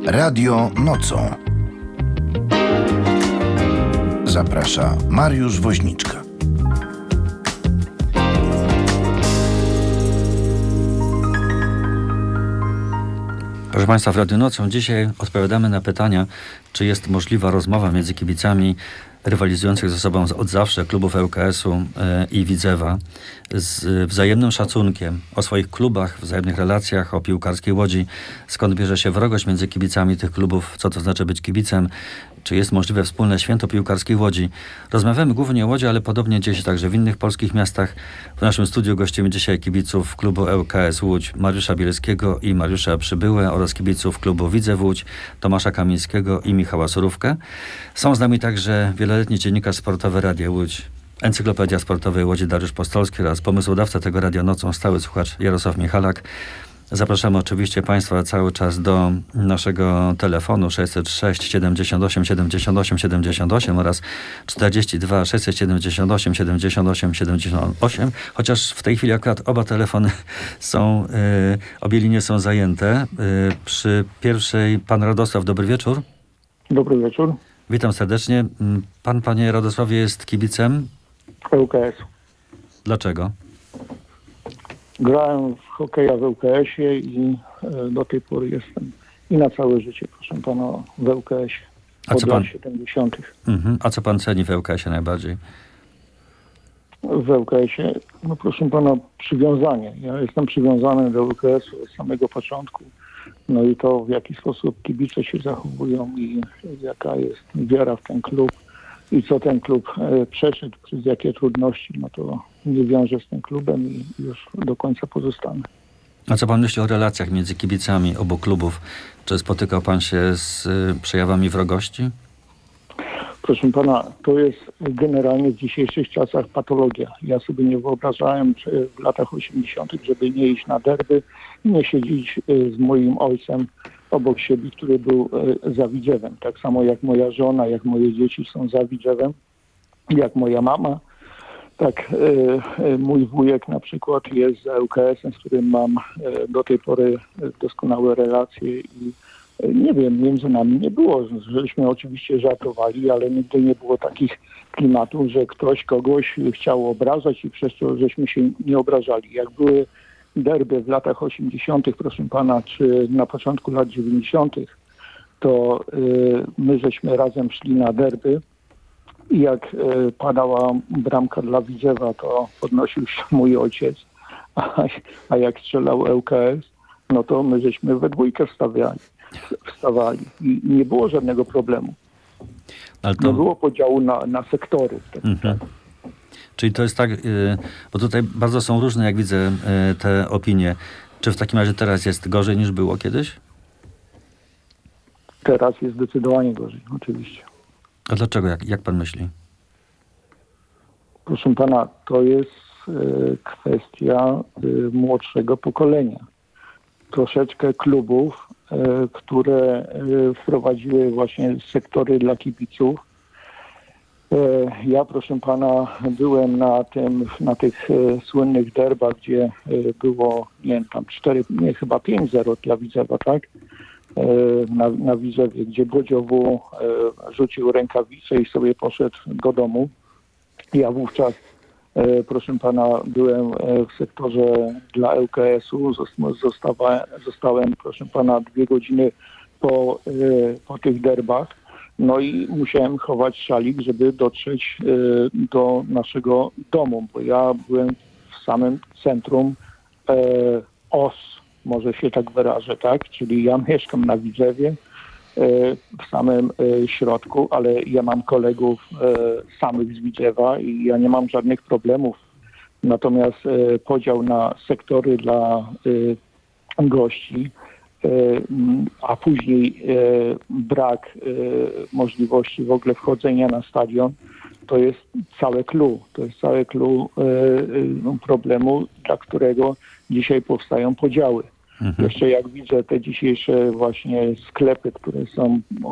Radio nocą. Zaprasza Mariusz Woźniczka. Proszę Państwa, w Radiu Nocą dzisiaj odpowiadamy na pytania, czy jest możliwa rozmowa między kibicami rywalizujących ze sobą od zawsze klubów ŁKS-u i Widzewa z wzajemnym szacunkiem o swoich klubach, wzajemnych relacjach, o piłkarskiej Łodzi. Skąd bierze się wrogość między kibicami tych klubów? Co to znaczy być kibicem? Czy jest możliwe wspólne święto piłkarskiej Łodzi? Rozmawiamy głównie o Łodzi, ale podobnie dzieje się także w innych polskich miastach. W naszym studiu gościmy dzisiaj kibiców klubu ŁKS Łódź Mariusza Bielskiego i Mariusza Przybyłę oraz kibiców klubu Widzew Łódź Tomasza Kamińskiego i Michała Surówkę. Są z nami także wieloletni dziennikarz sportowy Radia Łódź, Encyklopedia Sportowej Łodzi Dariusz Postolski oraz pomysłodawca tego Radia Nocą, stały słuchacz Jarosław Michalak. Zapraszamy oczywiście Państwa cały czas do naszego telefonu 606 78 78 78 oraz 42 678 78 78, chociaż w tej chwili akurat oba telefony są, obie linie są zajęte. Przy pierwszej pan Radosław, dobry wieczór. Dobry wieczór. Witam serdecznie. Pan, panie Radosławie, jest kibicem? ŁKS. Dlaczego? Grałem w hokeja w ŁKS-ie i do tej pory jestem i na całe życie, proszę pana, w ŁKS-ie od lat 70. A co pan ceni w ŁKS-ie najbardziej? W ŁKS-ie, no proszę pana, przywiązanie. Ja jestem przywiązany do ŁKS-u od samego początku. No i to, w jaki sposób kibice się zachowują i jaka jest wiara w ten klub i co ten klub przeszedł, przez jakie trudności, no to nie wiąże z tym klubem i już do końca pozostanę. A co pan myśli o relacjach między kibicami obu klubów? Czy spotykał pan się z przejawami wrogości? Proszę pana, to jest generalnie w dzisiejszych czasach patologia. Ja sobie nie wyobrażałem w latach 80., żeby nie iść na derby i nie siedzieć z moim ojcem obok siebie, który był za Widzewem. Tak samo jak moja żona, jak moje dzieci są za Widzewem, jak moja mama. Tak, mój wujek na przykład jest za ŁKS-em, z którym mam do tej pory doskonałe relacje i nie wiem, między nami nie było, żeśmy oczywiście żartowali, ale nigdy nie było takich klimatów, że ktoś kogoś chciał obrażać i przez to żeśmy się nie obrażali. Jak były derby w latach 80., proszę pana, czy na początku lat 90., to my żeśmy razem szli na derby i jak padała bramka dla Widzewa, to podnosił się mój ojciec, a jak strzelał ŁKS, no to my żeśmy we dwójkę wstawali i nie było żadnego problemu. Ale to... Nie było podziału na sektory. Tak. Czyli to jest tak, bo tutaj bardzo są różne, jak widzę, te opinie. Czy w takim razie teraz jest gorzej niż było kiedyś? Teraz jest zdecydowanie gorzej, oczywiście. A dlaczego? Jak pan myśli? Proszę pana, to jest kwestia młodszego pokolenia. Troszeczkę klubów, które wprowadziły właśnie sektory dla kibiców. Ja, proszę pana, byłem na tych słynnych derbach, gdzie było, nie wiem, tam 5-0 dla Widzewa, tak? Na Widzewie, gdzie Bodziowu rzucił rękawice i sobie poszedł do domu. Ja wówczas, proszę pana, byłem w sektorze dla ŁKS-u, zostałem, proszę pana, 2 godziny po tych derbach, no i musiałem chować szalik, żeby dotrzeć do naszego domu, bo ja byłem w samym centrum OS, może się tak wyrażę, tak? Czyli ja mieszkam na Widzewie, w samym środku, ale ja mam kolegów samych z Widzewa i ja nie mam żadnych problemów. Natomiast podział na sektory dla gości, a później brak możliwości w ogóle wchodzenia na stadion, to jest całe clue. To jest całe clue problemu, dla którego dzisiaj powstają podziały. Jeszcze jak widzę te dzisiejsze właśnie sklepy, które są